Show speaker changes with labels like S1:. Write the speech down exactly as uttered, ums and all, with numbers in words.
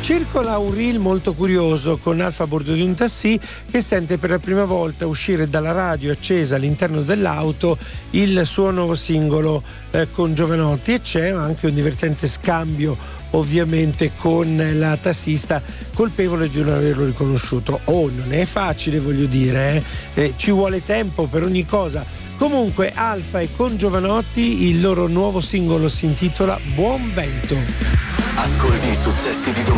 S1: Circola un reel molto curioso con Alfa a bordo di un taxi che sente per la prima volta uscire dalla radio accesa all'interno dell'auto il suo nuovo singolo eh, con Jovanotti, e c'è anche un divertente scambio ovviamente con la tassista colpevole di non averlo riconosciuto. Oh, non è facile, voglio dire, eh? Eh, ci vuole tempo per ogni cosa. Comunque Alfa e con Jovanotti, il loro nuovo singolo si intitola Buon Vento.
S2: Ascolti i successi di domani.